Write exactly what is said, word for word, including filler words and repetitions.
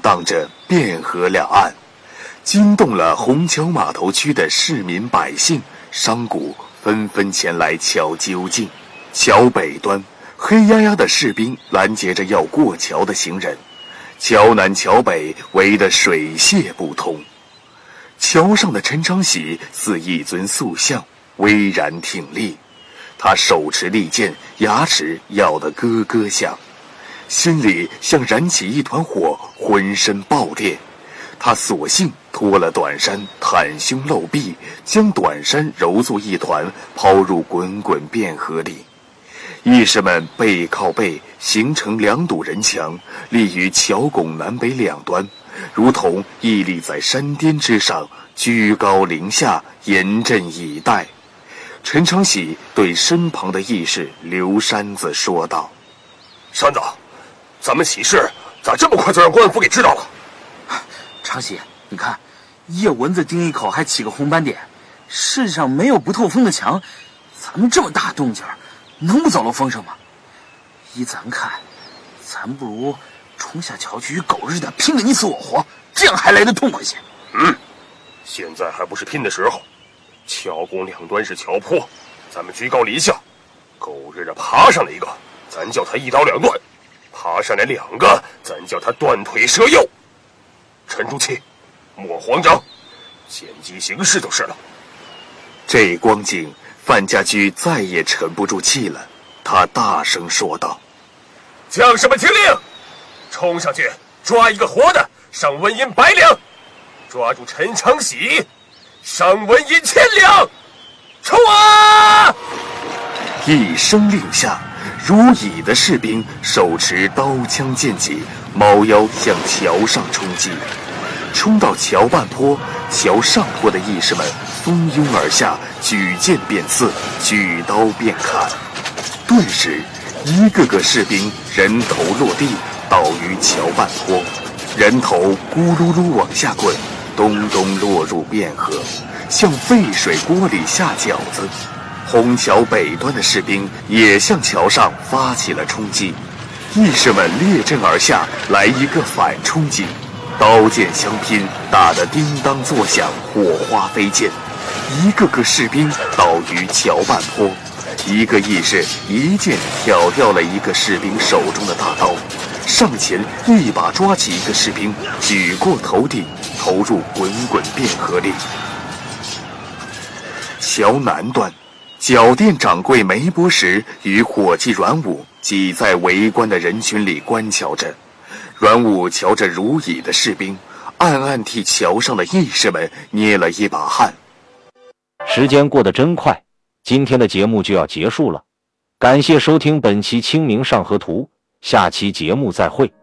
荡着汴河两岸，惊动了虹桥码头区的市民百姓、商贾纷纷前来瞧究竟。桥北端，黑压压的士兵拦截着要过桥的行人，桥南桥北围得水泄不通。桥上的陈昌喜似一尊塑像，巍然挺立，他手持利剑，牙齿咬得咯咯响，心里像燃起一团火，浑身爆裂。他索性脱了短衫，袒胸露臂，将短衫揉作一团，抛入滚滚汴河里。义士们背靠背，形成两堵人墙，立于桥拱南北两端，如同屹立在山巅之上，居高临下，严阵以待。陈昌喜对身旁的义士刘山子说道：“ 山子，咱们喜事咋这么快就让官府给知道了？” 昌喜，你看，叶蚊子叮一口还起个红斑点，世上没有不透风的墙，咱们这么大动静，能不走漏风声吗？依咱看，咱不如冲下桥去与狗日的拼个你死我活，这样还来得痛快些。 嗯，现在还不是拼的时候。桥拱两端是桥坡，咱们居高临下，狗日的爬上来一个，咱叫他一刀两断；爬上来两个，咱叫他断腿折腰。沉住气，莫慌张，见机行事就是了。 这光景，范家驹再也沉不住气了，他大声说道：“ 将士们听令，冲上去抓一个活的，赏纹银百两；抓住陈昌喜，赏纹银千两。冲啊！” 一声令下，如蚁的士兵手持刀枪剑戟，猫腰向桥上冲击。冲到桥半坡，桥上坡的义士们蜂拥而下，举剑便刺，举刀便砍。顿时，一个个士兵人头落地，倒于桥半坡，人头咕噜噜往下滚，咚咚落入汴河，像沸水锅里下饺子。虹桥北端的士兵也向桥上发起了冲击，义士们列阵而下，来一个反冲击，刀剑相拼，打得叮当作响，火花飞溅，一个个士兵倒于桥半坡。一个义士一剑挑掉了一个士兵手中的大刀，上前一把抓起一个士兵，举过头顶，投入滚滚汴河里。桥南端，脚店掌柜梅伯石与伙计阮武挤在围观的人群里观瞧着。阮武瞧着如蚁的士兵，暗暗替桥上的义士们捏了一把汗。 时间过得真快，今天的节目就要结束了，感谢收听本期清明上河图，下期节目再会。